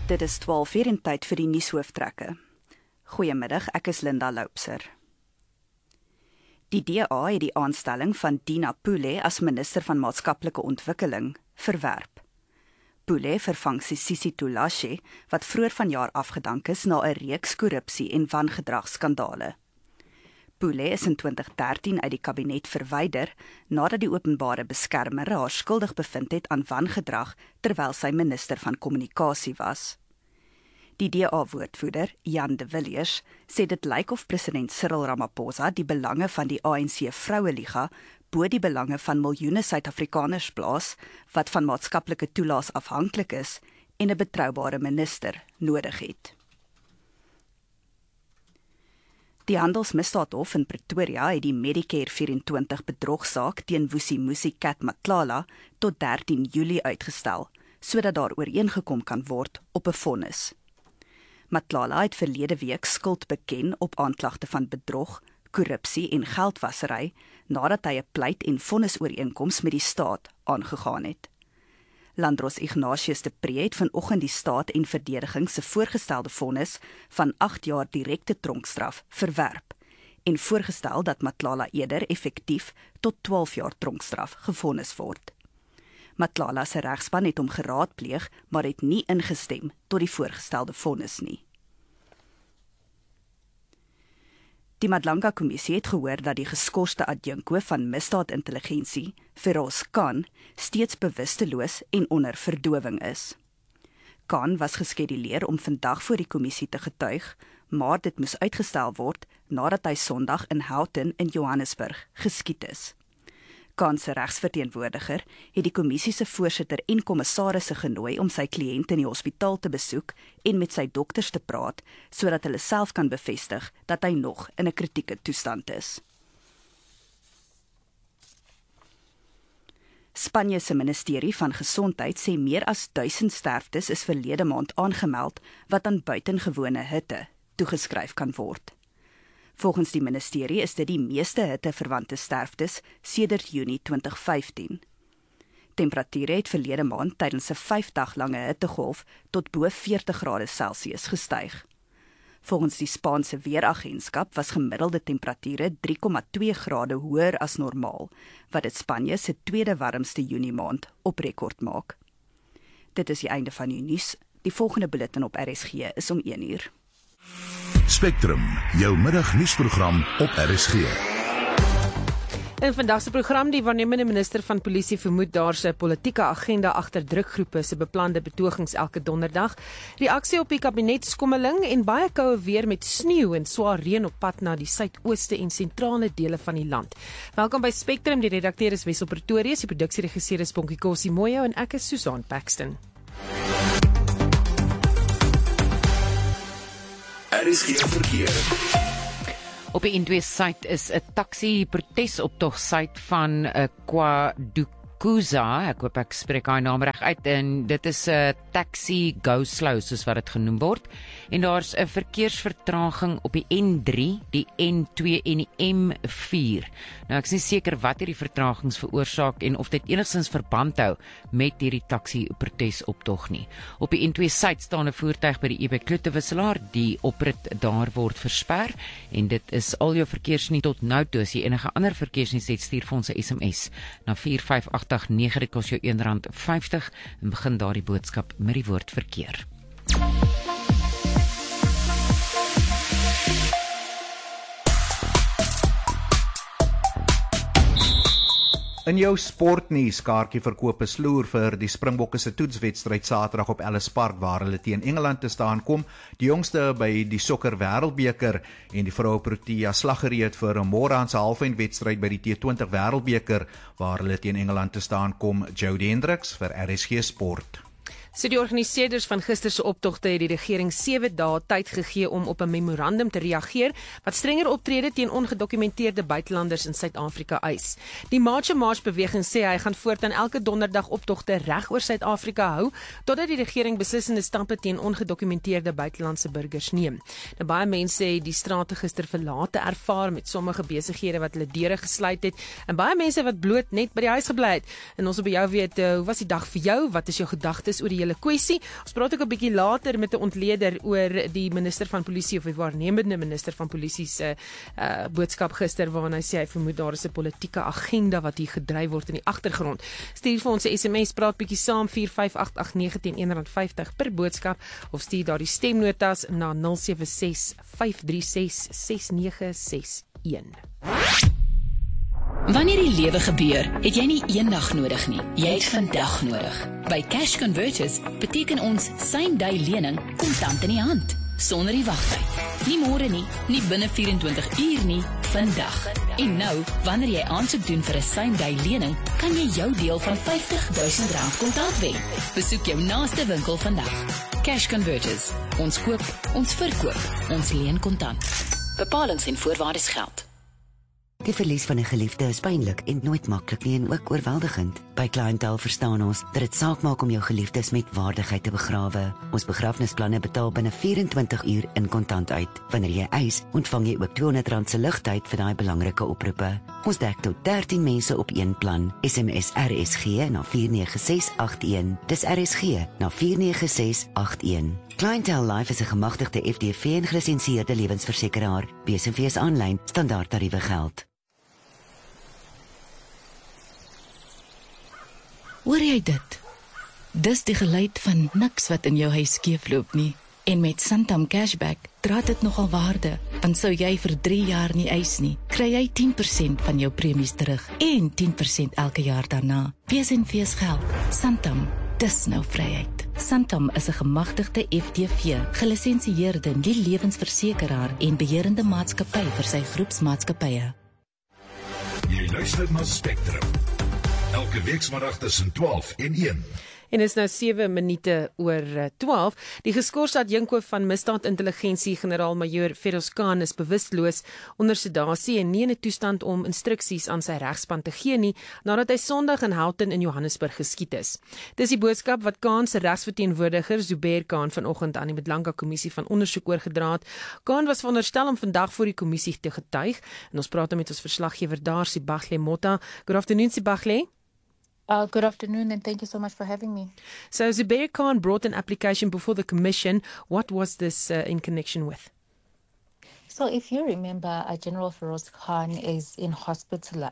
Dit is 12:00 en tyd vir die nuushooftrekke. Goeiemiddag, ek is Linda Loupser. Die DA het die aanstelling van Dina Pule as minister van maatskaplike ontwikkeling verwerp. Pule vervang Sisi Tulashe, wat vroeër vanjaar afgedank is na 'n reeks korrupsie en wangedragskandale. Pule is in 2013 uit die kabinet verwyder nadat die openbare beskermer haar skuldig bevind het aan wangedrag terwyl sy minister van kommunikasie was. Die DA-woordvoerder, Jan de Villiers, sê dit lyk of president Cyril Ramaphosa die belange van die ANC Vroueliga bo die belange van miljoene Suid-Afrikaners plaas wat van maatskaplike toelaas afhanklik is en 'n betroubare minister nodig het. Die Handelsmisdaadhof in Pretoria het die Medicare 24 bedrogsaak teen Vusimusi Cat Matlala tot 13 Julie uitgestel, sodat daar ooreengekom kan word op 'n vonnis. Matlala het verlede week skuld beken op aanklagte van bedrog, korrupsie en geldwasery nadat hy 'n pleit en vonnisooreenkoms met die staat aangegaan het. Landros Ignatius de Pre het vanoggend die staat en verdediging se voorgestelde vonnis van 8 jaar direkte tronkstraf verwerp en voorgestel dat Matlala eerder effektief tot 12 jaar tronkstraf gevonnis word. Matlala se regspan het hom geraadpleeg, maar het nie ingestem tot die voorgestelde vonnis nie. Die Madlanga-kommissie het gehoor dat die geskorste adjunko van misdaadintelligensie, Feroz Khan, steeds bewusteloos en onder verdowing is. Khan was geskeduleer om vandag voor die kommissie te getuig, maar dit moes uitgestel word nadat hy Sondag in Houghton in Johannesburg geskiet is. Khan se regsverteenwoordiger het die kommissie se voorsitter en kommissarisse genooi om sy kliënt in die hospitaal te besoek en met sy dokters te praat, sodat hulle self kan bevestig dat hy nog in 'n kritieke toestand is. Spanje se ministerie van Gesondheid sê meer as 1000 sterftes is verlede maand aangemeld wat aan buitengewone hitte toegeskryf kan word. Volgens die ministerie is dit die meeste hitteverwante sterftes sedert Junie 2015. Temperature het verlede maand tydens 'n 5-dag lange hittegolf tot bo 40 grade Celsius gestyg. Volgens die Spaanse weeragentskap was gemiddelde temperature 3,2 grade hoër as normaal, wat dit Spanje se tweede warmste Junie maand op rekord maak. Dit is die einde van die nuus. Die volgende bulletin op RSG is om 1:00. Spectrum, jou middagnuusprogram op RSG. In vandag se program, die waarnemende minister van polisie vermoed daar se politieke agenda agter drukgroepe se beplande betogings elke donderdag, reaksie op die kabinetskommeling en baie koue weer met sneeu en swaar reën op pad na die suidooste en sentrale dele van die land. Welkom by Spectrum, die redakteur is Wessel Pretorius, die produksieregisseur is Bonkie Kossie Moyo en ek is Susan Paxton. RSG verkeer. Op die N2 site is 'n taxi protesoptog site van Kwadukuza, ek hoop ek spreek haar naam reg uit, en dit is 'n taxi go slow soos wat dit genoem word, en daar's 'n verkeersvertraging op die N3, die N2 en die M4. Nou ek is nie seker wat hierdie vertragings veroorsaak en of dit enigstens verband hou met hierdie taxi protesoptog nie. Op die N2 suid staan 'n voertuig by die EB Kloetewisselaar, die oprit daar word versper, en dit is al jou verkeersnuus tot nou toe. As jy enige ander verkeersnuus het, stuur vir ons 'n SMS na 45889, dit kos jou R1.50 en begin daardie boodskap met die woord verkeer. In jou sportnuus, kaartjieverkope sloer vir die Springbokke se toetswedstryd Saterdag op Ellis Park waar hulle teen Engeland te staan kom, die jongste by die sokker wêreldbeker, en die vroue Protea slag gereed vir 'n môre se halfeindwedstryd by die T20 wêreldbeker waar hulle teen Engeland te staan kom. Jody Hendricks vir RSG Sport. So die organiseerders van gister se optogte het die regering 7 dae tyd gegee om op 'n memorandum te reageer wat strenger optrede teen ongedokumenteerde buitelanders in Suid-Afrika eis. Die March and March beweging sê hy gaan voortaan elke donderdag optogte reg oor Suid-Afrika hou totdat die regering beslissende stappe teen ongedokumenteerde buitelandse burgers neem. Nou, baie mense het die strate gister verlate ervaar met sommige besighede wat hulle deure gesluit het en baie mense wat bloot net by die huis gebly het. En ons wil by jou weet, hoe was die dag vir jou? Wat is jou gedagtes oor die hele hele kwessie. Ons praat ook 'n bietjie later met 'n ontleder oor die minister van polisie of die waarnemende minister van polisie se boodskap gister waarin hy sê hy vermoed daar is 'n politieke agenda wat hier gedryf word in die agtergrond. Stuur vir ons 'n SMS, praat bietjie saam 45889 teen R1.50 per boodskap of stuur daardie stemnotas na 0765366961. Wanneer die lewe gebeur, het jy nie eendag nodig nie. Jy het vandag nodig. By Cash Converters beteken ons same-day lening kontant in die hand, sonder die wagtyd. Nie môre nie, nie binne 24 uur nie, vandag. En nou, wanneer jy aansoek doen vir 'n same-day lening, kan jy jou deel van R50.000 kontant wen. Besoek jou naaste winkel vandag. Cash Converters. Ons koop, ons verkoop, ons leen kontant. Bepalings en voorwaardes geld. Die verlies van 'n geliefde is pynlik en nooit maklik nie en ook oorweldigend. By Clientele verstaan ons dat dit saak maak om jou geliefdes met waardigheid te begrawe. Ons begrafnisplanne betaal binne 24 uur in kontant uit. Wanneer jy eis, ontvang jy ook R200 se ligtyd vir daai belangrike oproepe. Ons dek tot 13 mense op een plan. SMS RSG na 49681. Dis RSG na 49681. Clientele Life is 'n gemagtigde FDV en gelisensieerde lewensversekeraar. BSV aanlyn, standaard tariewe geld. Hoor jy dit? Dis die geluid van niks wat in jou huis skeefloop nie. En met Santam Cashback dra dit nogal waarde, want sou jy vir 3 jaar nie eis nie, kry jy 10% van jou premies terug en 10% elke jaar daarna. Wees geld. Santam, dis nou vryheid. Santam is 'n gemagtigde FDV, gelisensieerde lewensversekeraar en beheerende maatskappy vir sy groepsmaatskappye. Jy luister na Spectrum. Elke weekmiddag tussen 12 en 1. En is nou 7 minute oor 12. Die geskorste adjunkhoof van misdaadintelligensie, generaal-majoor Feroz Khan, is bewusteloos onder sedasie en nie in 'n toestand om instruksies aan sy regspan te gee nie, nadat hy Sondag in Houghton in Johannesburg geskiet is. Dis die boodskap wat Khan se regsverteenwoordiger Zubair Khan vanoggend aan die Madlanka Kommissie van Ondersoek oorgedra het. Khan was veronderstel om vandag voor die kommissie te getuig. En ons praat met ons verslaggewer daar, Sibahle Motta. Good afternoon, Sibahle. Good afternoon, and thank you so much for having me. So Zubair Khan brought an application before the commission. What was this in connection with? So, if you remember, General Feroz Khan is in hospital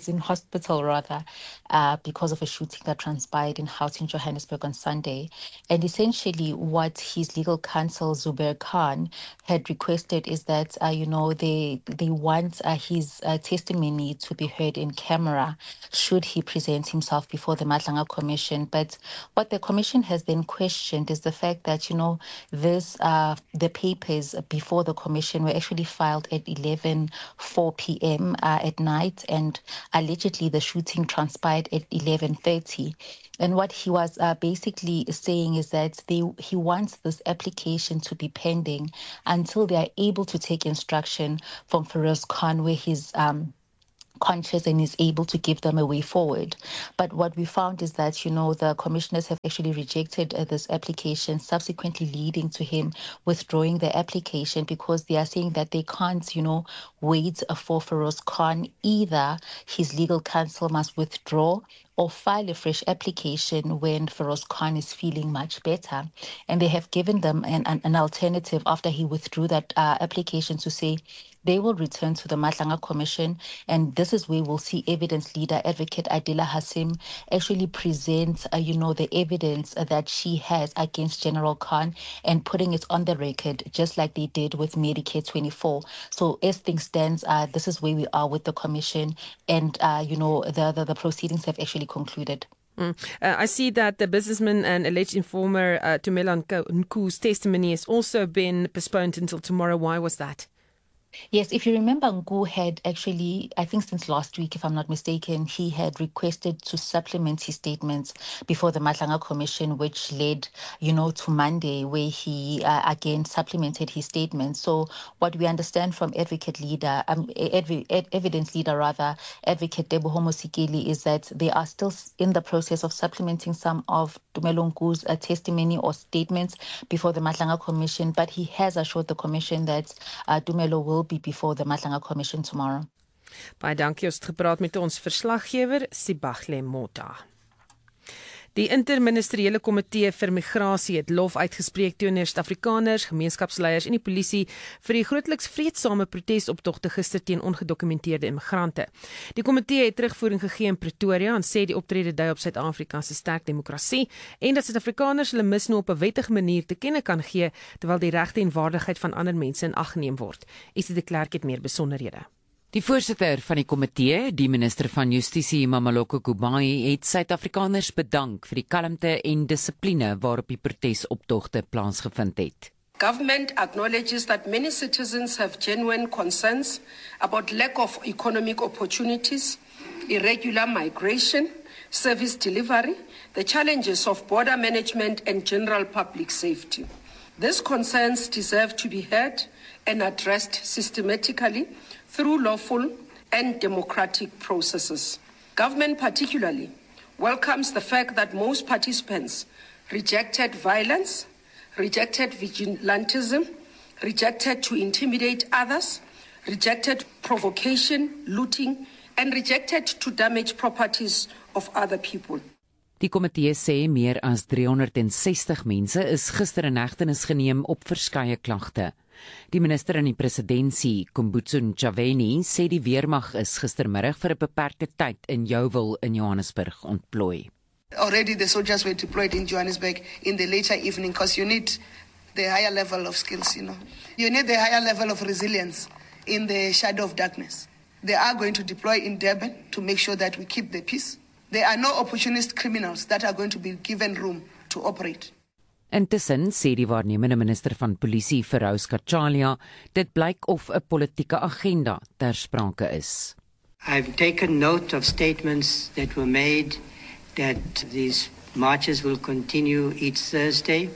because of a shooting that transpired in Houghton, Johannesburg on Sunday. And essentially, what his legal counsel Zubair Khan had requested is that they want his testimony to be heard in camera should he present himself before the Madlanga Commission. But what the commission has then questioned is the fact that the papers before the commission were actually filed at 11:04 p.m. At night, and allegedly the shooting transpired at 11:30. And what he was basically saying is that he wants this application to be pending until they are able to take instruction from Feroz Khan where he's conscious and is able to give them a way forward. But what we found is that, the commissioners have actually rejected this application, subsequently leading to him withdrawing the application because they are saying that they can't, wait for Feroz Khan. Either his legal counsel must withdraw or file a fresh application when Feroz Khan is feeling much better. And they have given them an alternative after he withdrew that application to say they will return to the Madlanga Commission, and this is where we'll see evidence leader Advocate Adila Hasim actually present, the evidence that she has against General Khan and putting it on the record, just like they did with Medicare 24. So as things stand, this is where we are with the commission, and the proceedings have actually concluded. I see that the businessman and alleged informer Tumelo Nku's testimony has also been postponed until tomorrow. Why was that? Yes, if you remember, Nku had actually, I think since last week, if I'm not mistaken, he had requested to supplement his statements before the Madlanga Commission, which led, to Monday, where he again supplemented his statements. So what we understand from evidence leader, Advocate Teboho Mosikeli, is that they are still in the process of supplementing some of Tumelo Nku's testimony or statements before the Madlanga Commission, but he has assured the commission that Tumelo will be before the Madlanga Commission tomorrow. Baie dankie, ons het gepraat met ons verslaggewer Sibahle Motta. Die interministeriële komitee vir migrasie het lof uitgespreek teenoor Suid-Afrikaners, gemeenskapsleiers en die polisie vir die grootliks vreedsame protesoptogte gister teen ongedokumenteerde immigrante. Die komitee het terugvoering gegee in Pretoria en sê die optrede dui op Suid-Afrika se sterk demokrasie en dat Suid-Afrikaners hulle misnoë op 'n wettige manier te kenne kan gee terwyl die regte en waardigheid van ander mense in ag geneem word. Isie de Klerk het meer besonderhede. Die voorsitter van die komitee, die minister van Justisie Mameloko Kubayi, het Suid-Afrikaners bedank vir die kalmte en dissipline waarop die protesoptogte plaasgevind het. Government acknowledges that many citizens have genuine concerns about lack of economic opportunities, irregular migration, service delivery, the challenges of border management and general public safety. These concerns deserve to be heard and addressed systematically through lawful and democratic processes. Government particularly welcomes the fact that most participants rejected violence, rejected vigilantism, rejected to intimidate others, rejected provocation, looting, and rejected to damage properties of other people. Die komitee sê meer as 360 mense is gister in hegtenis geneem op verskeie klagte. Die minister in die presidentskap, Kumbutso Ntshavheni, sê die weermag is gistermiddag vir 'n beperkte tyd in Yeoville in Johannesburg ontplooi. Already the soldiers were deployed in Johannesburg in the later evening because you need the higher level of skills, You need the higher level of resilience in the shadow of darkness. They are going to deploy in Durban to make sure that we keep the peace. There are no opportunist criminals that are going to be given room to operate. Intussen sê die waarnemende minister van polisie, Feroz Kachalia, dit blyk of 'n politieke agenda ter sprake is. I've taken note of statements that were made that these marches will continue each Thursday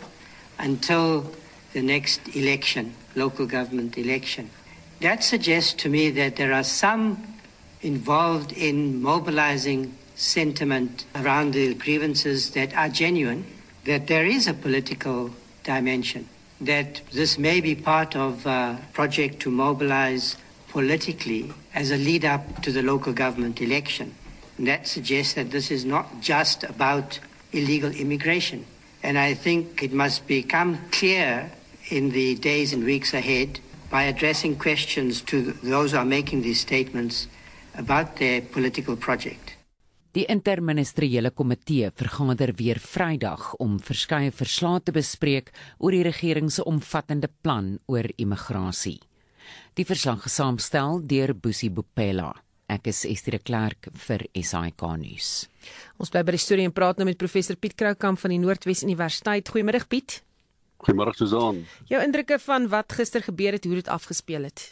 until the next election, local government election. That suggests to me that there are some involved in mobilizing sentiment around the grievances that are genuine, that there is a political dimension, that this may be part of a project to mobilize politically as a lead up to the local government election. And that suggests that this is not just about illegal immigration. And I think it must become clear in the days and weeks ahead by addressing questions to those who are making these statements about their political project. Die interministeriële komitee vergader weer Vrydag om verskeie verslae te bespreek oor die regering se omvattende plan oor immigrasie. Die verslag gesaamstel deur Busi Bupela. Ek is Estie de Klerk vir SAK nuus. Ons bly by die storie en praat nou met professor Piet Kroukamp van die Noordwes Universiteit. Goeiemiddag Piet. Goeiemôre Susan. Jou indrukke van wat gister gebeur het, hoe dit afgespeel het?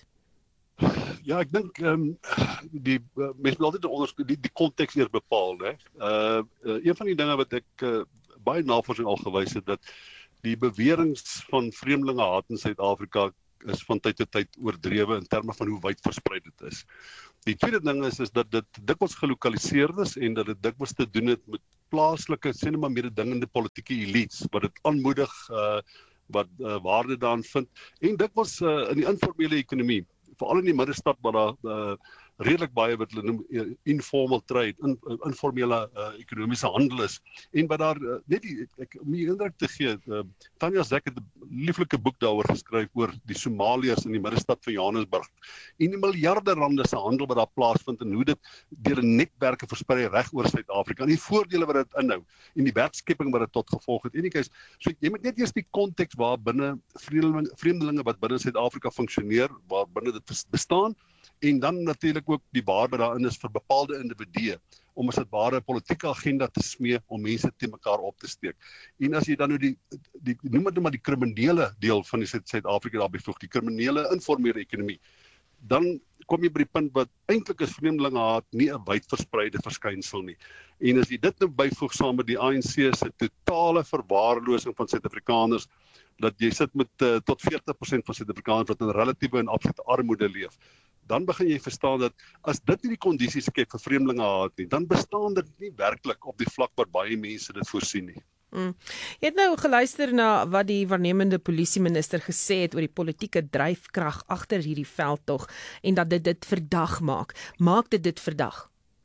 Ja, ek dink die mense moet altyd die konteks eers bepaal, né? Een van die dinge wat ek baie navorsing al gewys het, dat die beweringe van vreemdelingehaat in Suid-Afrika is van tyd tot tyd oordrewe in terme van hoe wyd versprei dit is. Die tweede ding is dat dit dikwels gelokaliseer is en dat dit dikwels te doen het met plaaslike, sê net maar mededingende politieke elites wat dit aanmoedig, wat waarde daarin vind en dikwels in die informele ekonomie, veral in die middestad waar daar redelik baie wat hulle noem informal trade, informele ekonomiese handel is en wat daar net ek om die indruk te gee, Tanya Zek het 'n lieflike boek daaroor geskryf oor die Somaliërs in die middestad van Johannesburg en die miljarde rande se handel wat daar plaasvind en hoe dit deur netwerke versprei reg oor Suid-Afrika en die voordele wat dit inhou en die werkskepping wat dit tot gevolg het. Anyways, so jy moet net eers die konteks waar binne vreemdelinge wat binne Suid-Afrika funksioneer, waar binne dit bestaan en dan natuurlik ook die waarde daarin is vir bepaalde individue om as dit ware 'n politieke agenda te smee om mense te mekaar op te steek. En as jy dan nou die noem dit maar die kriminele deel van die Suid-Afrika daarby voeg, die kriminele informele ekonomie, dan kom jy by die punt wat eintlik is vreemdelingehaat nie 'n wyd verspreide verskynsel nie. En as jy dit nou byvoeg saam met die ANC se totale verwaarlosing van Suid-Afrikaners, dat jy sit met tot 40% van Suid-Afrikaners wat in relatiewe en absolute armoede leef, dan begin jy verstaan dat as dit nie die kondisies skep vir vreemdelingehaat nie, dan bestaan dit nie werklik op die vlak wat baie mense dit voorsien nie. Jy het nou geluister na wat die waarnemende polisieminister gesê het oor die politieke dryfkrag agter hierdie veldtog en dat dit verdag maak. Maak dit verdag?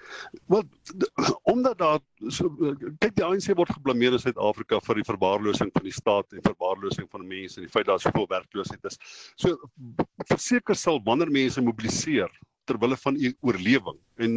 Wel, omdat daar kyk, die ANC word geblameer in Suid-Afrika vir die verwaarlosing van die staat en verwaarlosing van mense en die feit dat soveel werkloosheid is. So verseker sal wanneer mense mobiliseer terwille van oorlewing en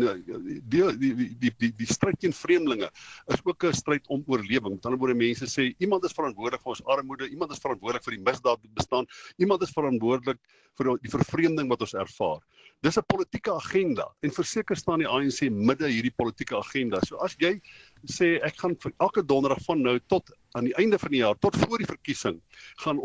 die stryd teen vreemdelinge is ook 'n stryd om oorlewing. Met ander woorde, mense sê iemand is verantwoordelik vir ons armoede, iemand is verantwoordelik vir die misdaad wat bestaan, iemand is verantwoordelik vir die vervreemding wat ons ervaar. Dis 'n politieke agenda en verseker staan die ANC midde hierdie politieke agenda. So as jy sê ek gaan vir elke donderdag van nou tot aan die einde van die jaar, tot voor die verkiesing, gaan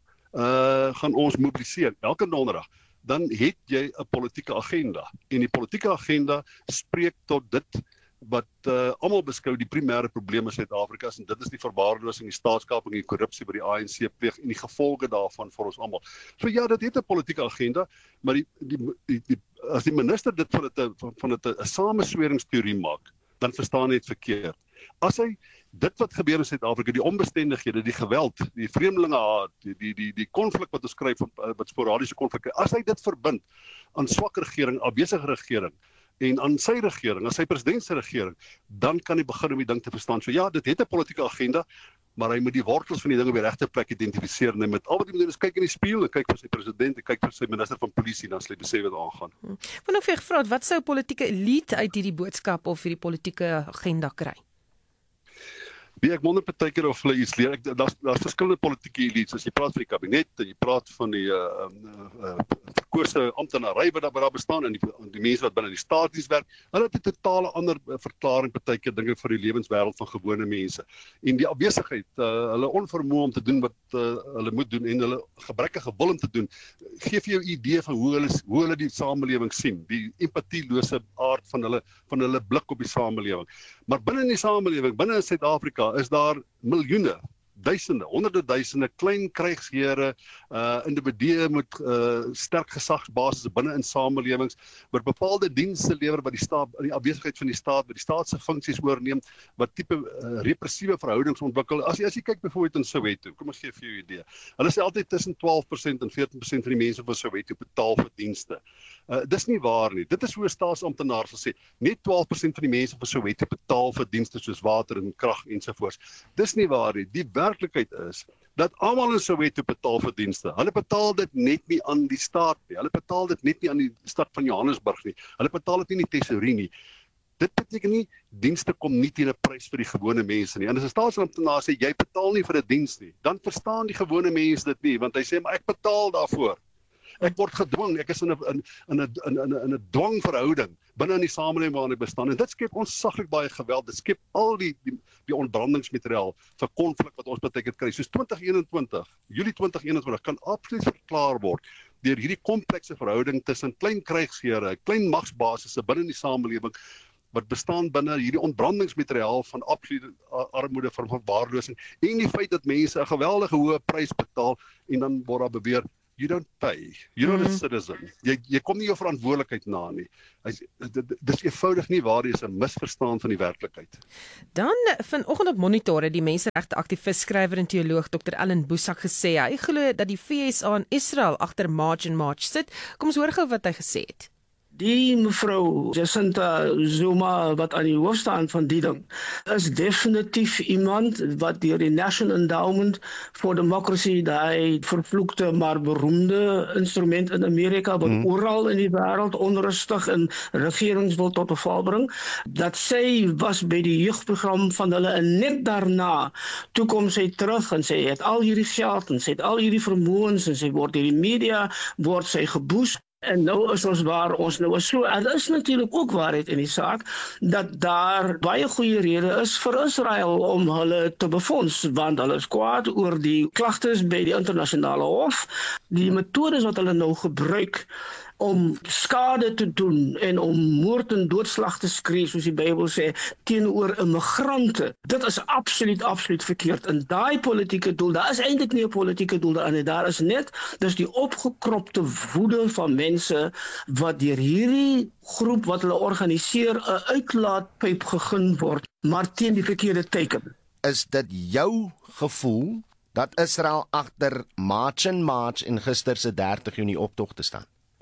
ons mobiliseer elke donderdag, dan het jy 'n politieke agenda. En die politieke agenda spreek tot dit wat almal beskou die primêre probleme in Suid-Afrika is, en dit is die verwaarlosing, die staatskaping, die korrupsie by die ANC pleeg en die gevolge daarvan vir ons almal. So ja, dit het 'n politieke agenda, maar as die minister dit van dit 'n samesweringsteorie maak, dan verstaan hy dit verkeerd. As hy dit wat gebeur in Suid-Afrika, die onbestendighede, die geweld, die vreemdelingehaat, die konflik wat ons kry van wat sporadiese konflikte, as hy dit verbind aan swak regering, afwesige regering en aan sy regering, aan sy president se regering, dan kan hy begin om die ding te verstaan. So ja, dit het 'n politieke agenda, maar hy moet die wortels van die ding op die regte plek identifiseer en hy moet al wat hy moet doen is kyk in die spieël en kyk vir sy president en kyk vir sy minister van polisie, dan sal hy besef wat aangaan. Ek wil nog vir jou gevra, wat sou politieke elite uit hierdie boodskap of hierdie politieke agenda kry? Ek wonder partykeer of hulle iets leer. Daar's verskillende politieke elites. As jy praat van die kabinet en jy praat van die verkose amptenary wat daar bestaan en die mense wat binne die staatsdiens werk, hulle het 'n totale ander verklaring partykeer dinge vir die lewenswêreld van gewone mense. En die afwesigheid, hulle onvermoë om te doen wat hulle moet doen en hulle gebrekkige wil om te doen, gee vir jou 'n idee van hoe hulle die samelewing sien, die empatielose aard van hulle blik op die samelewing. Maar binne in die samelewing, binne in Suid-Afrika, is daar miljoene, duisende, honderde duisende klein krygsheere, individue met sterk gesagsbasis binne in samelewings, wat bepaalde dienste lewer wat die staat, in die afwesigheid van die staat, wat die staat se funksies oorneem, wat tipe repressiewe verhoudings ontwikkel. As jy kyk byvoorbeeld in Soweto, kom ek gee vir jou 'n idee. Hulle sê altyd tussen 12% en 14% van die mense van Soweto betaal vir dienste. Dis nie waar nie. Dit is hoe 'n staatsamptenaar sal sê. Net 12% van die mense van Soweto betaal vir dienste soos water en krag ensovoorts. Dis nie waar nie. Die werklikheid is dat almal in Soweto betaal vir dienste. Hulle betaal dit net nie aan die staat nie. Hulle betaal dit net nie aan die stad van Johannesburg nie. Hulle betaal dit nie in die tesourie nie. Dit beteken nie dienste kom nie teen 'n prys vir die gewone mense nie. En as 'n staatsamptenaar sê jy betaal nie vir 'n diens nie, dan verstaan die gewone mense dit nie, want hy sê maar ek betaal daarvoor. Ek word gedwing, ek is in 'n dwangverhouding binne in die samelewing waarin ek bestaan. En dit skep ontsaglik baie geweld. Dit skep al die ontbrandingsmateriaal vir konflik wat ons baie keer kry. Soos Julie 2021 kan absoluut verklaar word deur hierdie komplekse verhouding tussen klein krygsheere, klein magsbasisse binne in die samelewing wat bestaan binne hierdie ontbrandingsmateriaal van absolute armoede, van verwaarlosing en die feit dat mense 'n geweldige hoë prys betaal en dan word daar beweer you don't pay. You're not a citizen. Jy kom nie jou verantwoordelikheid na nie. Dis eenvoudig nie waar, is 'n misverstaan van die werklikheid. Dan vanoggend op Monitor het die menseregte aktivis, skrywer en teoloog Dr. Ellen Boesak gesê hy glo dat die FSA en Israel agter March and March sit. Kom ons hoor gou wat hy gesê het. Die mevrou Jacinta Zuma wat aan die hoof staan van die ding, is definitief iemand wat deur die National Endowment for Democracy, die vervloekte maar beroemde instrument in Amerika, wat oral in die wêreld onrustig en regerings wil tot 'n val bring, dat sy was by die jeugprogram van hulle en net daarna toe kom sy terug en sy het al hierdie geld en sy het al hierdie vermoëns en sy word deur die media word sy geboost. En nou is ons waar ons nou is so, en dit is natuurlik ook waarheid in die saak, dat daar baie goeie rede is vir Israel om hulle te befonds, want hulle is kwaad oor die klagtes by die internasionale hof, die metodes wat hulle nou gebruik om skade te doen en om moord en doodslag te skree, soos die Bybel sê, teenoor immigrante. Dit is absoluut verkeerd. En daai politieke doel, daar is eintlik nie 'n politieke doel daarin nie. Daar is net, dis die opgekropte woede van mense wat deur hierdie groep wat hulle organiseer 'n uitlaatpyp gegee word, maar teen die verkeerde teken. Is dit jou gevoel dat Israel agter March and March en gister se 30 Junie optog te staan?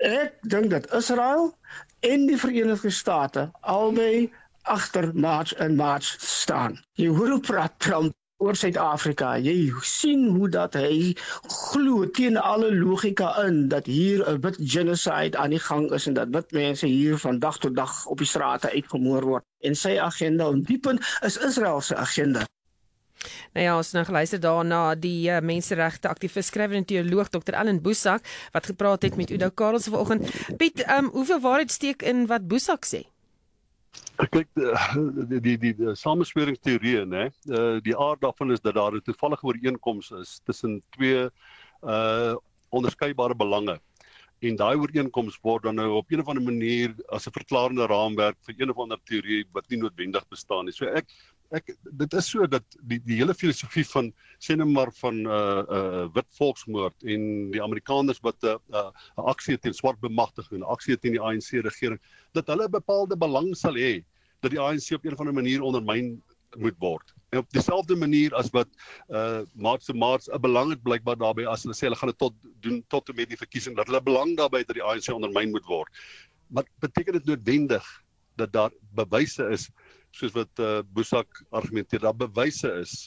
Ek dink dat Israel en die Verenigde State albei agter March staan. Jy hoor hoe praat Trump oor Suid-Afrika. Jy sien hoe dat hy glo teen alle logika in dat hier 'n wit genocide aan die gang is en dat wit mense hier van dag tot dag op die strate uitgemoor word. En sy agenda op die punt is Israel se agenda. Nou ja, ons nou geluister daarna die menseregte aktivis, skrywer en teoloog Dr. Ellen Boesak wat gepraat het met Udo Karels vanoggend. Piet, hoeveel waarheid steek in wat Boesak sê? Kyk, die samensweringsteorieë, né? Die aard daarvan is dat daar 'n toevallige ooreenkoms is tussen twee onderskeidbare belange. En daai ooreenkoms word dan nou op een of ander manier as 'n verklarende raamwerk vir een of ander teorie wat nie noodwendig bestaan nie. So dit is so dat die hele filosofie van sê nou maar van wit volksmoord en die Amerikaners wat 'n aksie teen swart bemagtiging, 'n aksie teen die ANC regering, dat hulle 'n bepaalde belang sal hê dat die ANC op een of ander manier ondermyn moet word. En op dieselfde manier as wat Maats 'n belang het blykbaar daarbey as hulle sê hulle gaan dit doen tot en met die verkiesing, dat hulle belang daarbey dat die ANC ondermyn moet word. Maar beteken dit noodwendig dat daar bewyse is, soos wat Boesak argumenteer, daar bewyse is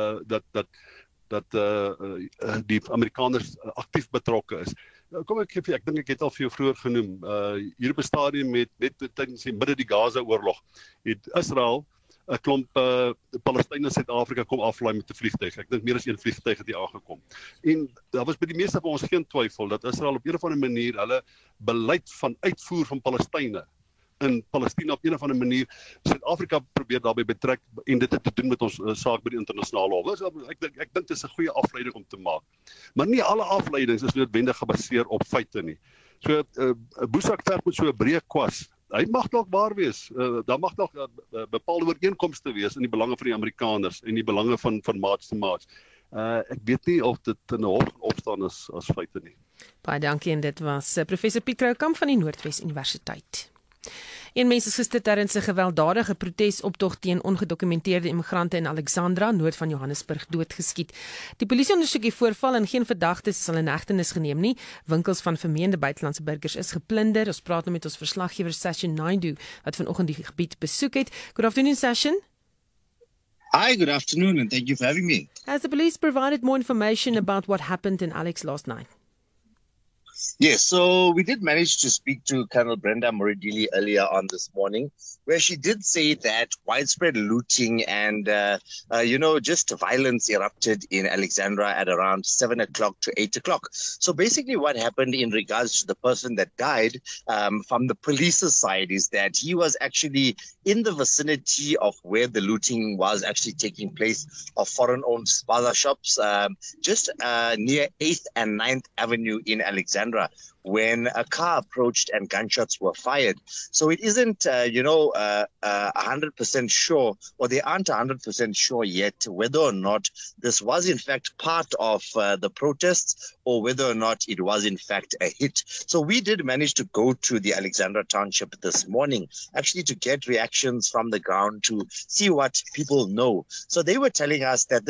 dat die Amerikaners aktief betrokke is. Kom ek dink ek het al vir jou vroeër genoem, hier op 'n stadium net tydens die midde die Gaza-oorlog, het Israel 'n klomp Palestynë in Suid-Afrika kom aflaai met 'n vliegtuig. Ek dink meer as een vliegtuig het hier aangekom. En daar was by die meeste van ons geen twyfel dat Israel op 'n of ander manier hulle beleid van uitvoer van Palestynë in Palestina op 'n of ander manier Suid-Afrika probeer daarbey betrek en dit het te doen met ons saak by die internasionale hof. Ek dink dit is 'n goeie afleiding om te maak. Maar nie alle afleidings is noodwendig gebaseer op feite nie. So Boesak verf met so 'n breë kwas. Hy mag dalk waar wees. Daar mag dalk bepaalde ooreenkomste wees in die belange van die Amerikaners en die belange van Maats. Ek weet nie of dit in 'n hof opstaan as feite nie. Baie dankie, en dit was professor Piet Kroukamp van die Noordwes Universiteit. Een mens is gister tydens 'n gewelddadige protesoptog teen ongedokumenteerde immigrante in Alexandra, noord van Johannesburg, doodgeskiet. Die polisie ondersoek die voorval en geen verdagtes sal in hegtenis geneem nie. Winkels van vermeende buitelandse burgers is geplunder. Ons praat nou met ons verslaggewer Sashin Naidoo wat vanoggend die gebied besoek het. Good afternoon, Sashin. Hi, good afternoon, and thank you for having me. Has the police provided more information about what happened in Alex last night? Yes, so we did manage to speak to Colonel Brenda Moridili earlier on this morning, where she did say that widespread looting and, just violence erupted in Alexandra at around 7 o'clock to 8 o'clock. So basically what happened in regards to the person that died from the police's side is that he was actually in the vicinity of where the looting was actually taking place of foreign-owned spaza shops, just near 8th and 9th Avenue in Alexandra, when a car approached and gunshots were fired. So it isn't, 100% sure, or they aren't 100% sure yet whether or not this was in fact part of the protests or whether or not it was in fact a hit. So we did manage to go to the Alexandra Township this morning, actually to get reactions from the ground to see what people know. So they were telling us that this